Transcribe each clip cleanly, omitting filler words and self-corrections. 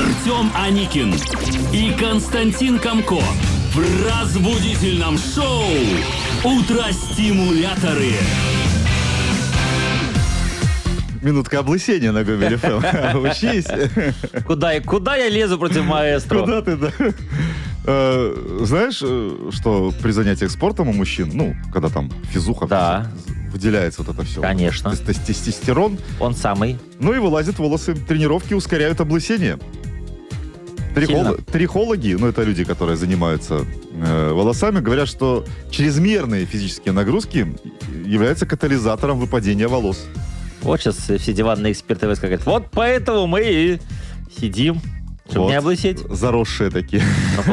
Артем Аникин и Константин Камко в разбудительном шоу «Утро-стимуляторы». Минутка облысения на Гомель ФМ. Учись. Куда я лезу против маэстро? Куда ты, да? Знаешь, что при занятиях спортом у мужчин, ну, когда там физуха, Да. выделяется вот это все. Конечно. Тестостерон. Он самый. Ну и вылазят волосы. Тренировки ускоряют облысение. Трихологи, ну это люди, которые занимаются волосами, говорят, что чрезмерные физические нагрузки являются катализатором выпадения волос. Вот сейчас все диванные эксперты говорят, вот поэтому мы и сидим, чтобы Вот. не облысеть. Заросшие такие. Но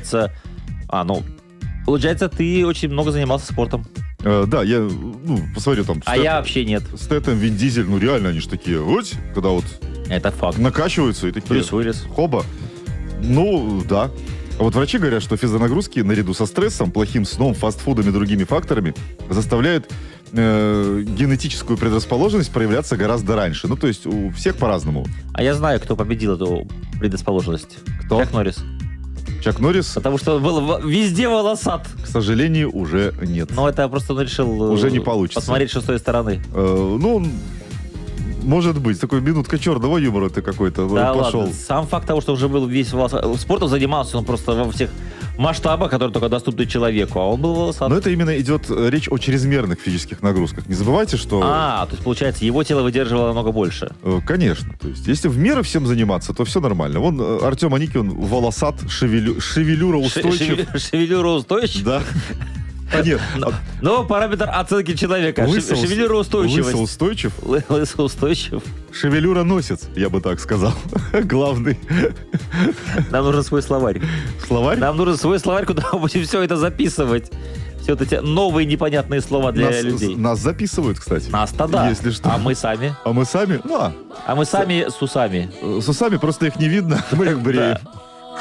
получается, ты очень много занимался спортом. Да, я посмотрю там. Я вообще нет. Стэтэм, Вин Дизель, ну реально они же такие, вот, когда вот Это факт. накачиваются и такие. Брюс Уиллис. Хоба. Ну, да. А вот врачи говорят, что физонагрузки наряду со стрессом, плохим сном, фастфудом и другими факторами заставляют генетическую предрасположенность проявляться гораздо раньше. Ну, то есть у всех по-разному. А я знаю, кто победил эту предрасположенность. Кто? Чак Норрис. Чак Норрис, Потому что он был везде волосат. к сожалению, уже нет. Но это просто он решил Уже не получится. посмотреть с шестой стороны. Ну, может быть. Такой минутка черного юмора ты какой-то Да пошел. ладно, сам факт того, что уже был весь волосат. Спортом занимался он просто во всех масштабах, которые только доступны человеку, а он был волосат. Но это именно идет речь о чрезмерных физических нагрузках. Не забывайте, что... То есть, получается, его тело выдерживало намного больше. Конечно. То есть, если в меру всем заниматься, то все нормально. Вон Артем Аникин волосат, шевелюра устойчив. Шевелюра устойчив? Да. А нет, Но параметр оценки человека. Шевелюра устойчивость. лысо устойчив, Лысо устойчив. шевелюра носец, я бы так сказал. Главный Нам нужен свой словарь. словарь. Нам нужен свой словарь, куда мы будем все это записывать. Все вот эти новые непонятные слова для людей. Нас записывают, кстати. Нас-то да. Если что. А мы сами? А мы сами? А мы сами с усами. С усами просто их не видно. Мы их бреем. Да.